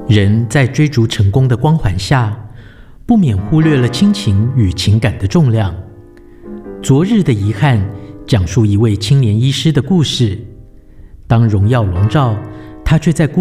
人在追逐成功的光环下，不免忽略了亲情与情感的重量。昨日的遗憾讲述一位青年医师的故事，当荣耀笼罩，他却在孤